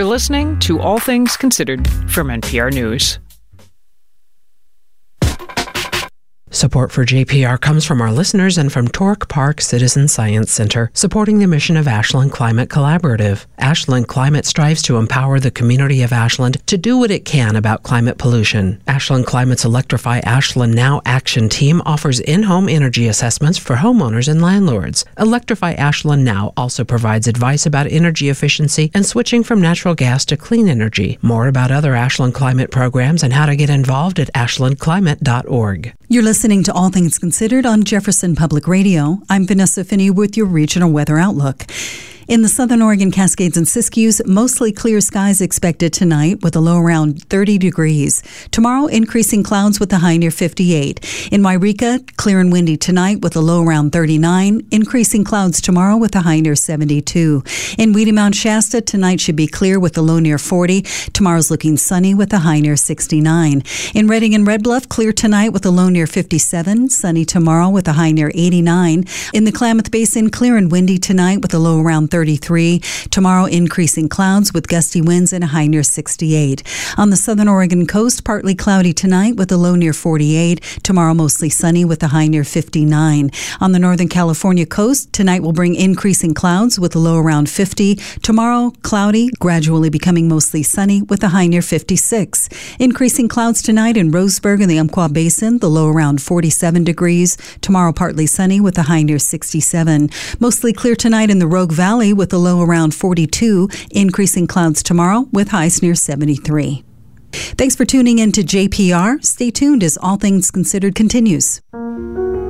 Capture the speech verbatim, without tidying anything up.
You're listening to All Things Considered from N P R News. Support for J P R comes from our listeners and from Torque Park Citizen Science Center, supporting the mission of Ashland Climate Collaborative. Ashland Climate strives to empower the community of Ashland to do what it can about climate pollution. Ashland Climate's Electrify Ashland Now action team offers in-home energy assessments for homeowners and landlords. Electrify Ashland Now also provides advice about energy efficiency and switching from natural gas to clean energy. More about other Ashland Climate programs and how to get involved at ashland climate dot org. You're listening to All Things Considered on Jefferson Public Radio. I'm Vanessa Finney with your regional weather outlook. In the southern Oregon Cascades and Siskiyous, mostly clear skies expected tonight with a low around thirty degrees. Tomorrow, increasing clouds with a high near fifty-eight. In Wairika, clear and windy tonight with a low around thirty-nine. Increasing clouds tomorrow with a high near seventy-two. In Weedy Mount Shasta, tonight should be clear with a low near forty. Tomorrow's looking sunny with a high near sixty-nine. In Redding and Red Bluff, clear tonight with a low near fifty-seven. Sunny tomorrow with a high near eighty-nine. In the Klamath Basin, clear and windy tonight with a low around thirty-three. Tomorrow, increasing clouds with gusty winds and a high near sixty-eight. On the southern Oregon coast, partly cloudy tonight with a low near forty-eight. Tomorrow, mostly sunny with a high near fifty-nine. On the northern California coast, tonight will bring increasing clouds with a low around fifty. Tomorrow, cloudy, gradually becoming mostly sunny with a high near fifty-six. Increasing clouds tonight in Roseburg and the Umpqua Basin, the low around forty-seven degrees. Tomorrow, partly sunny with a high near sixty-seven. Mostly clear tonight in the Rogue Valley with a low around forty-two. Increasing clouds tomorrow with highs near seventy-three. Thanks for tuning in to J P R. Stay tuned as All Things Considered continues.